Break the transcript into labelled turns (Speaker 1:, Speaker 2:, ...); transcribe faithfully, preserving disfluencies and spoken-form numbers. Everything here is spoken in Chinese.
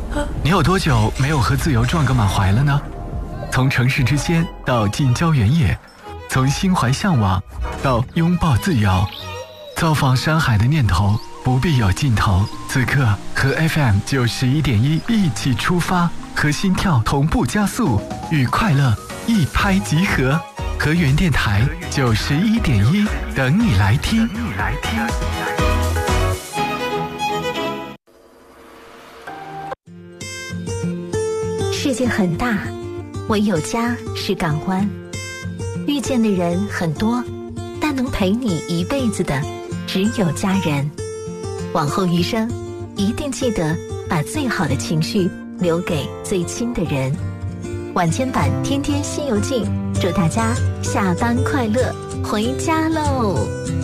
Speaker 1: 你有多久没有和自由撞个满怀了呢？从城市之间到近郊原野，从心怀向往到拥抱自由，造访山海的念头不必有尽头。此刻和 F M 九十一点一一起出发，和心跳同步加速，与快乐一拍即合。和原电台九十一点一等你来听。等你来听。
Speaker 2: 世界很大，唯有家是港湾。遇见的人很多，但能陪你一辈子的只有家人。往后余生，一定记得把最好的情绪留给最亲的人。晚间版《天天西游记》，祝大家下班快乐，回家喽！